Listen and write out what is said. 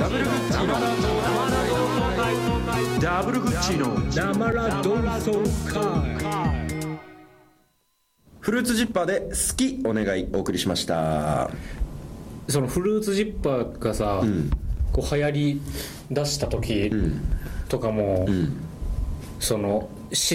ダブルグッチのダブルグッチの生ラ同窓会。 フルーツジッパーで好きお願いお送りしました。 そのフルーツジッパーがさ、こう流行り出した時とかも、その